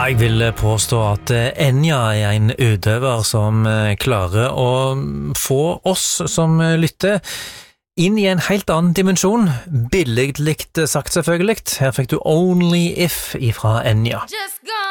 Jeg vil påstå at Enya er en utøver som klarer å få oss som lytter inn i en helt annen dimensjon. Billig likt sagt selvfølgelig. Her fikk du Only If ifra Enya.